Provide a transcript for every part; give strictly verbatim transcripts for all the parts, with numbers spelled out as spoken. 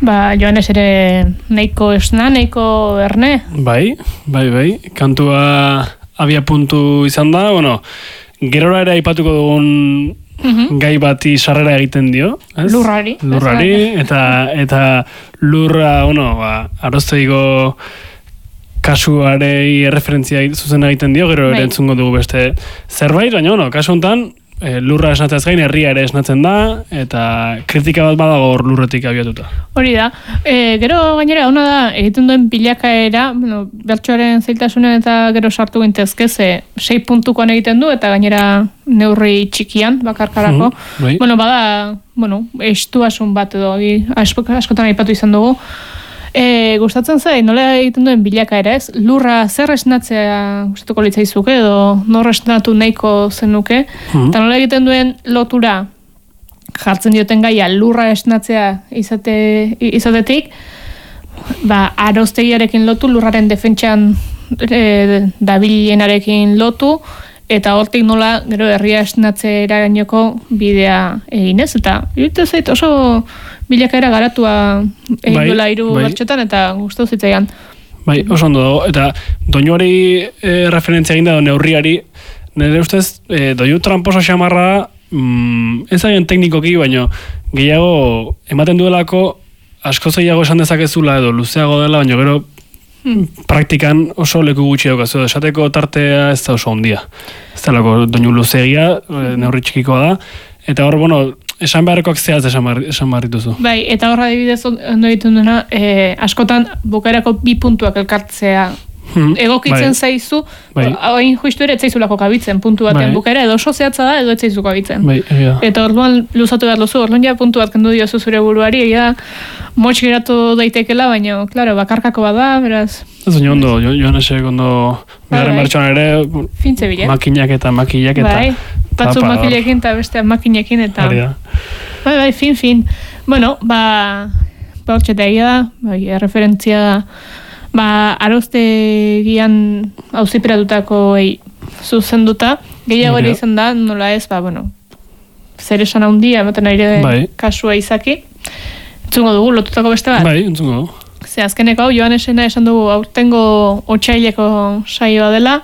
Ba, Joanes ere nahiko esna, nahiko erne. Bai, bai, bai. Kantua abia puntu izan da, bueno, gerora ere aipatuko dugun uhum. gai bati sarrera egiten dio. Ez? Lurrari. Lurrari, eta, eta lurra, bueno, ba, arozteiko kasuarei erreferentzia zuzen egiten dio, gero ere entzungo dugu beste zerbait, baina, bueno, kasu honetan, E, lurra esnatzeaz gain, herria ere esnatzen da, eta kritika bat badago hor lurretik abiatuta. Hori da. E, gero gainera, hona da, egiten duen bilakaera, bueno, bertsoaren zailtasunen eta gero sartu gintezke, ze sei puntukoan egiten du, eta gainera neurri txikian, bakarkarako. Mm-hmm, bai. Bueno, bada, bueno, estuasun bat edo, askotan aipatu izan dugu. E, gustatzen zai, nola egiten duen bilakaera, ez? Lurra zer esnatzea gustatuko litzaizuke edo nor esnatu nahiko zenuke, hmm. eta nola egiten duen lotura jartzen dioten gaia lurra esnatzea izate, izatetik, ba, aroztegiarekin lotu, lurraren defentsan e, dabilenarekin lotu, eta hortik nola gero herria esnatzera gainoko bidea eginez, eta iruditzen zait oso bilakaera garatua egin bai, duela hiru bai. Bertxotan, eta gustatu zitzaidan. Bai, oso ondo dago, eta doinuari e, referentzia egin da, neurriari, nire ustez, e, doinu tramposa xamarra, mm, ez haien teknikoki, baino gehiago ematen duelako asko zeiago esan dezakezula edo luzeago dela, baino gero hmm. praktikan oso leku gutxi daukazu, esateko tartea ez da oso ondia. Ez da lako doinu luzegia, hmm. neurri txikikoa da, eta hor, bueno, esan beharrekoak zehaz esan barrituzu. Bai, eta horra adibidez ondo egiten duena, eh, askotan bukaerako bi puntuak elkartzea hmm, egokitzen bai. Zaizu, hain justu ere etzaizulako kabitzen puntu baten bai. Bukaera, edo oso zehatza da, edo etzaizu kabitzen. Bai, ja. Eta orduan luzatu behar duzu, orduan ja puntu bat kendu diozu zure buruari, egia motx geratu daitekela, baina, klaro, bakarkako bada, beraz. Ez baina ondo, jo, joan esek ondo, beharren bertsoan ere, makinak eta makillak eta... Bai. Batzu makilekin eta beste makinekin eta... Bai, bai, fin, fin. Bueno, ba... Ba, hortxeta egia da, bai, referentzia da, ba, aroztegian auziperatutako ei zuzenduta, gehiago ere izan da, nola ez, ba, bueno, zer esan handia, ematen aire bai. Kasua izaki. Entzungo dugu, lotutako beste bat? Bai, entzungo dugu. Ze, azkeneko, Joanesena esan dugu, aurtengo otsaileko saioa dela,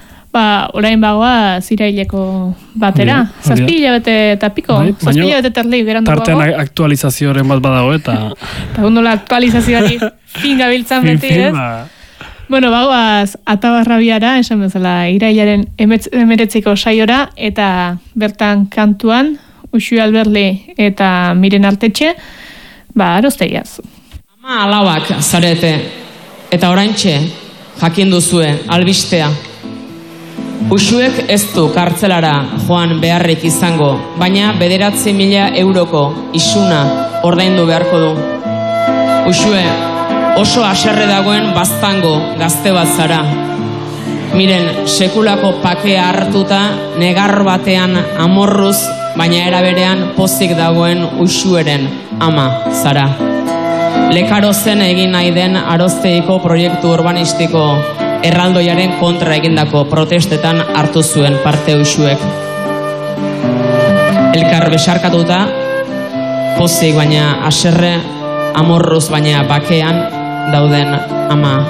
ba, orain bagoa ziraileko batera. Yeah, Zazpi hilabete eta piko. Bai, Zazpi hilabete terlei gerandu bago. Tartean aktualizazioaren bat badago eta... Eta gondola aktualizazioari fin gabiltzan beti, ez? Ba. Bueno, bagoaz Atabarrabiara, esan bezala, irailaren emeretziko saiora, eta bertan kantuan, Uxue Alberli eta Miren Artetxe, ba, aroztegiaz. Ama alabak zarete, eta oraintxe jakin duzue, albistea. Uxuek ez du kartzelara joan beharrik izango, baina bederatzi mila euroko isuna ordaindu beharko du. Uxue, oso haserre dagoen baztango gazte bat zara. Miren, sekulako pakea hartuta, negar batean amorruz, baina eraberean pozik dagoen Uxueren ama zara. Lekaro zen egin nahi den arozteiko proiektu urbanistiko erraldoiaren kontra egindako protestetan hartu zuen parte Uxuek. Elkar besarkatuta, pozik baina haserre, amorruz baina bakean dauden ama